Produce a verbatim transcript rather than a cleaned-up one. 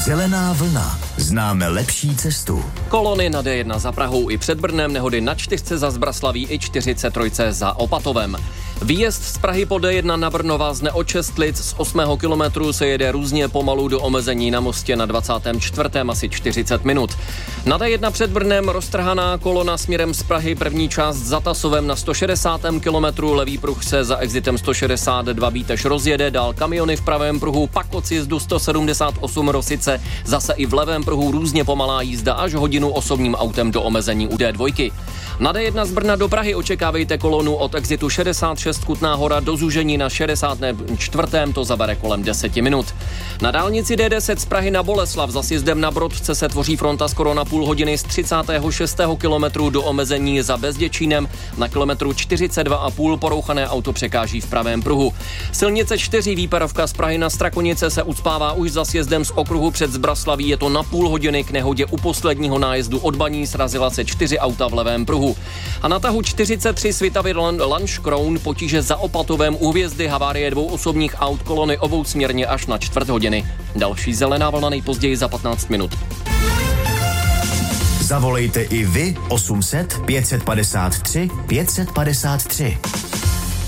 Zelená vlna. Známe lepší cestu. Kolony na D jedna za Prahou i před Brnem, nehody na čtyřce za Zbraslaví i čtyřicet tři za Opatovem. Výjezd z Prahy po D jedna na Brno vázne od Čestlic, z osmého kilometru se jede různě pomalu do omezení na mostě na dvacátém čtvrtém asi čtyřicet minut. Na D jedna před Brnem roztrhaná kolona směrem z Prahy, první část za Tasovem na sto šedesátém kilometru, levý pruh se za exitem sto šedesát dva Bítež rozjede, dál kamiony v pravém pruhu, pak od sjezdu sto sedmdesát osm Rosice, zase i v levém pruhu různě pomalá jízda až hodinu osobním autem do omezení u D dva. Na D jedna z Brna do Prahy očekávejte kolonu od exitu šedesát šest Kutná Hora do zúžení na šedesátém čtvrtém to zabere kolem deset minut. Na dálnici D deset z Prahy na Boleslav za sjezdem na Brodce se tvoří fronta skoro na půl hodiny z třicátého šestého kilometru do omezení za Bezděčínem, na kilometru čtyřicet dva a půl porouchané auto překáží v pravém pruhu. Silnice čtyři výperovka z Prahy na Strakonice se ucpává už za sjezdem z okruhu před Zbraslaví, je to na půl hodiny, k nehodě u posledního nájezdu od Baní srazila se čtyři auta v levém pruhu. A na tahu čtyřicet tři Svitavy Lanškroun potíže za Opatovem, u hvězdy havárie dvou osobních aut, kolony obousměrně až na čtvrt hodiny. Další zelená vlna nejpozději za patnáct minut. Zavolejte i vy osm set pět set padesát tři pět set padesát tři.